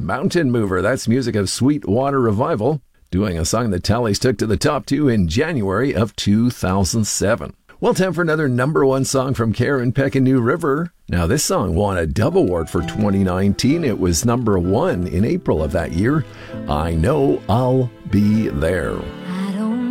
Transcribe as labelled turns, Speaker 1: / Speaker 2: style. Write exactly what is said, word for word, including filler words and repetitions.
Speaker 1: Mountain Mover. That's music of Sweetwater Revival, doing a song that Tallies took to the top two in January of two thousand seven. Well, time for another number one song from Karen Peck and New River. Now, this song won a Dove Award for twenty nineteen. It was number one in April of that year. I Know I'll Be There.